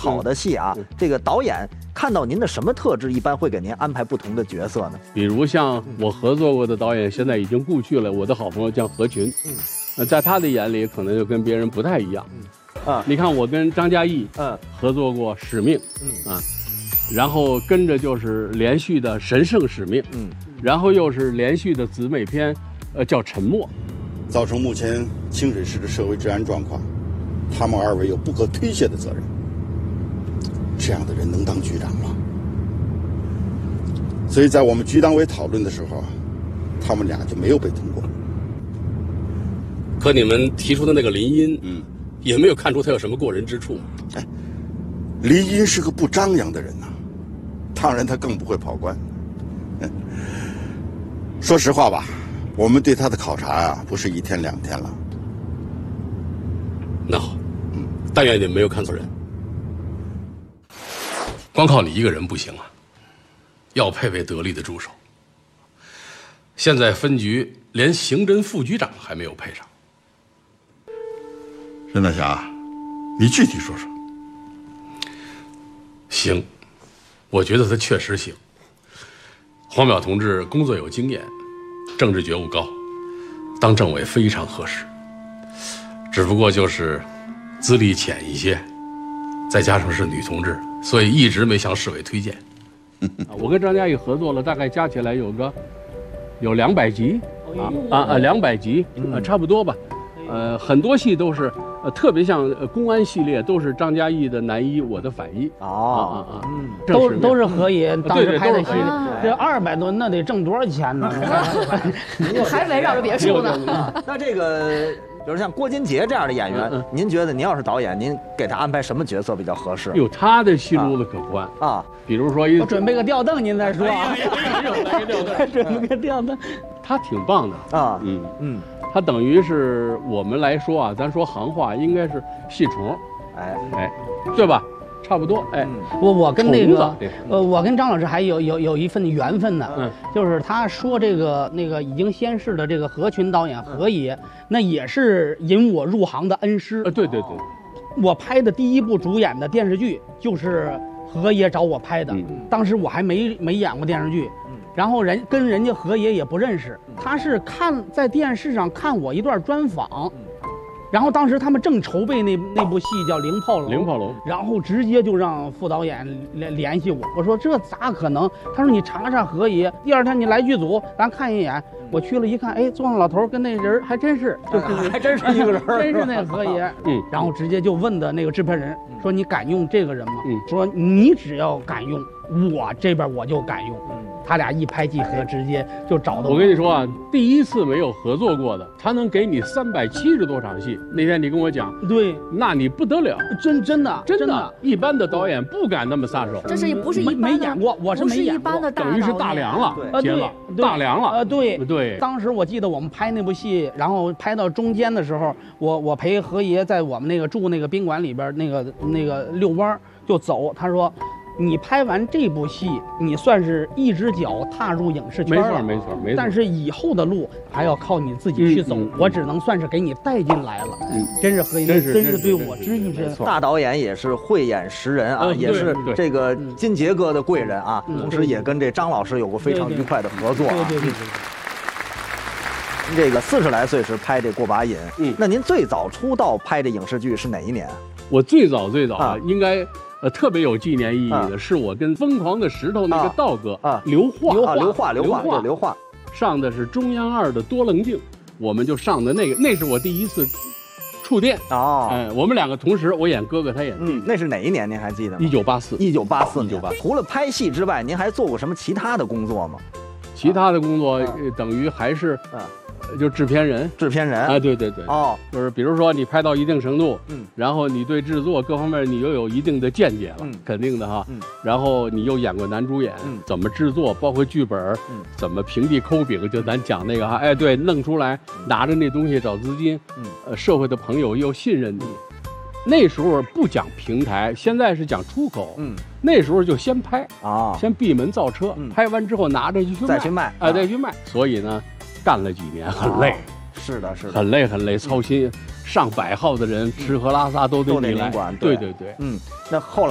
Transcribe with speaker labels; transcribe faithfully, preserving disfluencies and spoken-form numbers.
Speaker 1: 好的戏啊，
Speaker 2: 嗯、
Speaker 1: 这个导演看到您的什么特质，一般会给您安排不同的角色呢？
Speaker 2: 比如像我合作过的导演，现在已经故去了，我的好朋友叫何群，嗯，呃，在他的眼里可能就跟别人不太一样，嗯，啊，你看我跟张嘉译，嗯，合作过《使命》，嗯啊，然后跟着就是连续的《神圣使命》，嗯，然后又是连续的姊妹篇，呃，叫《沉默》。
Speaker 3: 造成目前清水市的社会治安状况，他们二位有不可推卸的责任。这样的人能当局长吗？所以在我们局党委讨论的时候，他们俩就没有被通过。
Speaker 2: 可你们提出的那个林荫，嗯，也没有看出他有什么过人之处。哎，
Speaker 3: 林荫是个不张扬的人呐、啊，当然他更不会跑官。嗯，说实话吧。我们对他的考察啊，不是一天两天了。
Speaker 2: 那好，嗯，但愿你没有看错人。光靠你一个人不行啊，要配备得力的助手。现在分局连刑侦副局长还没有配上。
Speaker 3: 任大侠，你具体说说。
Speaker 2: 行，我觉得他确实行。黄淼同志工作有经验。政治觉悟高，当政委非常合适。只不过就是资历浅一些，再加上是女同志，所以一直没向市委推荐。我跟张嘉译合作了，大概加起来有个有两百集啊啊啊两百集啊，差不多吧。呃，很多戏都是呃特别像公安系列，都是张嘉译的男一，我的反一。
Speaker 1: 哦，
Speaker 2: 啊啊啊，
Speaker 4: 都都是何爷当时拍的戏，这
Speaker 1: 啊
Speaker 4: 二百多那得挣多少钱呢？
Speaker 5: 还围绕着别墅呢。
Speaker 1: 那这个，比如像郭金杰这样的演员，嗯、您觉得您要是导演，您给他安排什么角色比较合适？
Speaker 2: 有他的戏路子可宽啊，比如说一，
Speaker 4: 我准备个吊凳，您再说啊。
Speaker 2: 来个吊凳，
Speaker 4: 准备个吊凳，
Speaker 2: 他挺棒的
Speaker 1: 啊，
Speaker 2: 嗯嗯。他等于是我们来说啊，咱说行话，应该是戏虫，哎哎，对吧？差不多，哎，
Speaker 4: 我我跟那个呃，我跟张老师还有有有一份缘分呢，嗯，就是他说这个那个已经仙逝的这个何群导演何爷，那也是引我入行的恩师，
Speaker 2: 呃，对对对，
Speaker 4: 我拍的第一部主演的电视剧就是何爷找我拍的，当时我还没没演过电视剧。然后人跟人家何爷也不认识，他是看在电视上看我一段专访，然后当时他们正筹备那那部戏叫《零炮楼》，
Speaker 2: 零炮楼，
Speaker 4: 然后直接就让副导演联联系我，我说这咋可能？他说你查查何爷，第二天你来剧组，咱看一眼。我去了一看，哎，坐上老头跟那人还真是，就是
Speaker 1: 还真是一个人，
Speaker 4: 真是那何爷。嗯，然后直接就问的那个制片人说：“你敢用这个人吗？”嗯，说你只要敢用，我这边我就敢用。嗯。他俩一拍即合，直接就找到我。
Speaker 2: 我跟你说啊，第一次没有合作过的，他能给你三百七十多场戏。那天你跟我讲，
Speaker 4: 对，
Speaker 2: 那你不得了，
Speaker 4: 真真的
Speaker 2: 真的，一般的导演不敢那么撒手。
Speaker 5: 这是不是一
Speaker 4: 没演过？我是没演
Speaker 5: 过，
Speaker 2: 等于是大梁了，接了大梁了。
Speaker 4: 呃，对
Speaker 2: 对。
Speaker 4: 当时我记得我们拍那部戏，然后拍到中间的时候，我我陪何爷在我们那个住那个宾馆里边那个那个遛弯就走，他说。你拍完这部戏，你算是一只脚踏入影视圈了，
Speaker 2: 没错，没错，没错。
Speaker 4: 但是以后的路还要靠你自己去走，嗯、我只能算是给你带进来了。嗯，真是何爷，真是对我知遇之恩。
Speaker 1: 大导演也是慧眼识人啊，嗯、也是这个金杰哥的贵人啊，嗯、同时也跟这张老师有过非常愉快的合作啊。
Speaker 4: 对对对。
Speaker 1: 这个四十来岁时拍这《过把瘾》，嗯，那您最早出道拍这影视剧是哪一年？
Speaker 2: 我最早最早啊，应该。呃，特别有纪念意义的，啊、是我跟疯狂的石头那个道哥啊，刘化，
Speaker 1: 刘化，刘化，刘化，刘化
Speaker 2: 上的是中央二的多棱镜，我们就上的那个，那是我第一次触电哦，哎、呃，我们两个同时，我演哥哥，他演弟弟、
Speaker 1: 嗯，那是哪一年？您还记得吗？
Speaker 2: 一九八四，
Speaker 1: 一九八四，
Speaker 2: 一九八四。
Speaker 1: 除了拍戏之外，您还做过什么其他的工作吗？
Speaker 2: 其他的工作、啊、等于还是啊。就制片人，
Speaker 1: 制片人
Speaker 2: 啊，对对对，
Speaker 1: 哦，
Speaker 2: 就是比如说你拍到一定程度，嗯，然后你对制作各方面你又有一定的见解了，嗯，肯定的哈，嗯，然后你又演过男主演，嗯，怎么制作，包括剧本，嗯，怎么平地抠饼，就咱讲那个哈，哎，对，弄出来，拿着那东西找资金，嗯，呃，社会的朋友又信任你，那时候不讲平台，现在是讲出口，嗯，那时候就先拍啊，先闭门造车，嗯、拍完之后拿着去卖，
Speaker 1: 再去卖，
Speaker 2: 啊，再去卖，所以呢。干了几年很累、哦，
Speaker 1: 是的，是的，
Speaker 2: 很累很累，操心，上百号的人吃喝拉撒都得你来，
Speaker 1: 管，
Speaker 2: 对对对，
Speaker 1: 嗯，那后来。